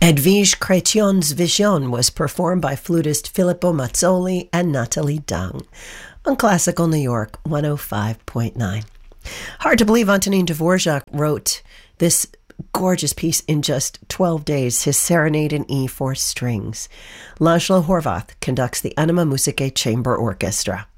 Edwige Chrétien's Vision was performed by flutist Filippo Mazzoli and Natalie Dung on Classical New York 105.9. Hard to believe Antonin Dvorak wrote this gorgeous piece in just 12 days, his Serenade in E for strings. László Horváth conducts the Anima Musicae Chamber Orchestra.